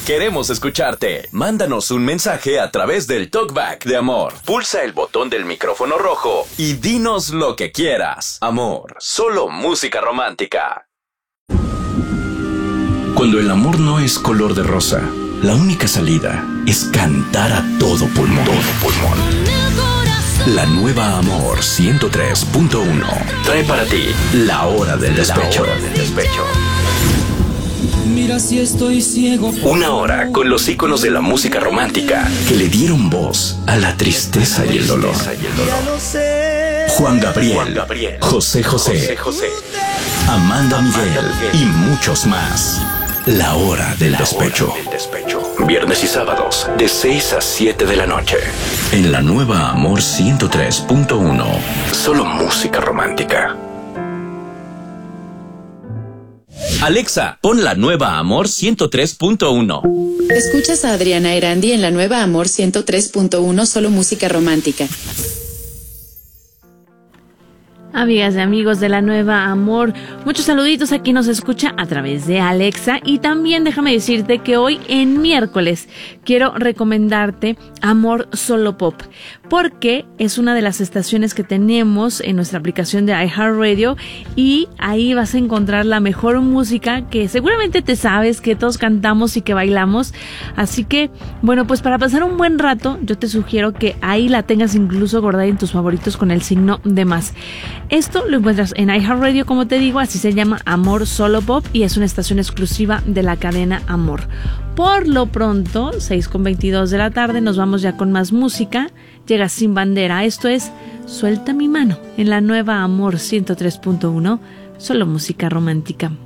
Queremos escucharte. Mándanos un mensaje a través del Talkback de Amor. Pulsa el botón del micrófono rojo y dinos lo que quieras. Amor, solo música romántica. Cuando el amor no es color de rosa, la única salida es cantar a todo pulmón. La nueva Amor 103.1 trae para ti La Hora del Despecho. Mira si estoy ciego. Una hora con los íconos de la música romántica que le dieron voz a la tristeza y el dolor. Juan Gabriel, José José, Amanda Miguel y muchos más. La Hora del Despecho. Viernes y sábados de 6 a 7 de la noche. En la nueva Amor 103.1. Solo música romántica. Alexa, pon la nueva Amor 103.1. Escuchas a Adriana Erandi en la nueva Amor 103.1, solo música romántica. Amigas y amigos de la nueva Amor, muchos saluditos a quien nos escucha a través de Alexa. Y también déjame decirte que hoy en miércoles quiero recomendarte Amor Solo Pop, porque es una de las estaciones que tenemos en nuestra aplicación de iHeartRadio, y ahí vas a encontrar la mejor música que seguramente te sabes, que todos cantamos y que bailamos. Así que, bueno, pues para pasar un buen rato, yo te sugiero que ahí la tengas incluso guardada en tus favoritos con el signo de más. Esto lo encuentras en iHeartRadio, como te digo, así se llama Amor Solo Pop, y es una estación exclusiva de la cadena Amor. Por lo pronto, 6:22 de la tarde, nos vamos ya con más música. Llega Sin Bandera, esto es Suelta mi mano, en la nueva Amor 103.1, solo música romántica.